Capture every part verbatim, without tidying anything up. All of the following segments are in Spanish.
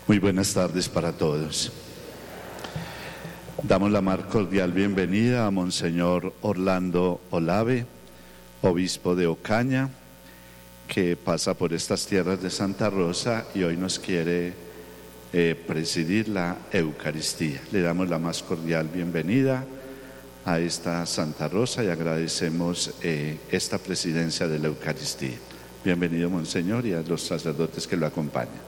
Muy buenas tardes para todos. Damos la más cordial bienvenida a Monseñor Orlando Olave, obispo de Ocaña, que pasa por estas tierras de Santa Rosa y hoy nos quiere eh, presidir la Eucaristía. Le damos la más cordial bienvenida a esta Santa Rosa y agradecemos eh, esta presidencia de la Eucaristía. Bienvenido, Monseñor, y a los sacerdotes que lo acompañan.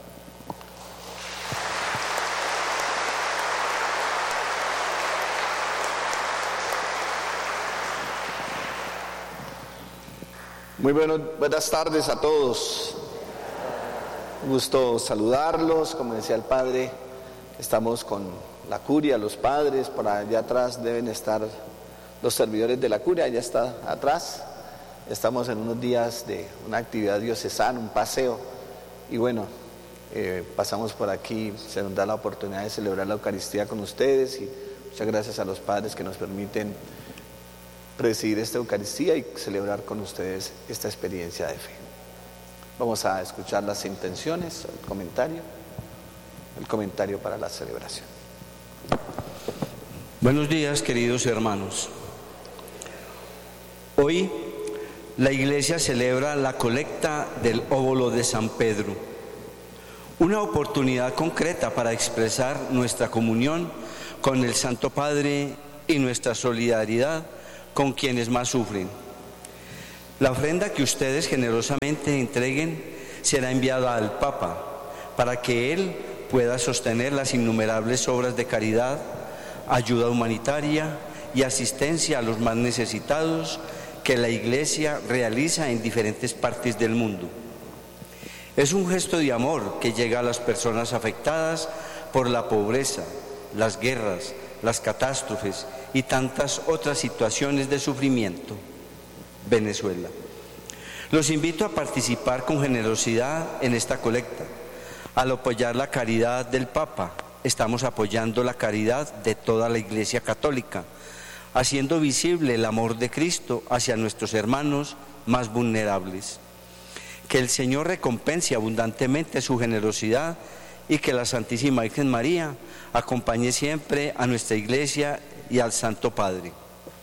Muy bueno, buenas tardes a todos. Un gusto saludarlos. Como decía el Padre, estamos con la curia, los padres. Por allá atrás deben estar los servidores de la curia, allá está atrás. Estamos en unos días de una actividad diocesana, un paseo. Y bueno, eh, pasamos por aquí, se nos da la oportunidad de celebrar la Eucaristía con ustedes. Y muchas gracias a los padres que nos permiten presidir esta Eucaristía y celebrar con ustedes esta experiencia de fe. Vamos a escuchar las intenciones, el comentario, el comentario para la celebración. Buenos días, queridos hermanos. Hoy la Iglesia celebra la colecta del óbolo de San Pedro, una oportunidad concreta para expresar nuestra comunión con el Santo Padre y nuestra solidaridad con quienes más sufren. La ofrenda que ustedes generosamente entreguen será enviada al Papa para que él pueda sostener las innumerables obras de caridad, ayuda humanitaria y asistencia a los más necesitados que la Iglesia realiza en diferentes partes del mundo. Es un gesto de amor que llega a las personas afectadas por la pobreza, las guerras, las catástrofes y tantas otras situaciones de sufrimiento. Venezuela. Los invito a participar con generosidad en esta colecta. Al apoyar la caridad del Papa, estamos apoyando la caridad de toda la Iglesia Católica, haciendo visible el amor de Cristo hacia nuestros hermanos más vulnerables. Que el Señor recompense abundantemente su generosidad y que la Santísima Virgen María acompañe siempre a nuestra Iglesia y al Santo Padre.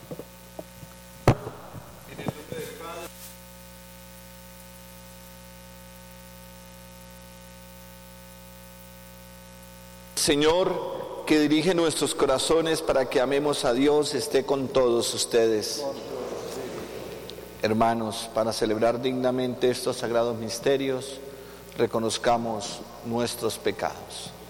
Señor, que dirige nuestros corazones para que amemos a Dios, esté con todos ustedes. Hermanos, para celebrar dignamente estos sagrados misterios, reconozcamos nuestros pecados.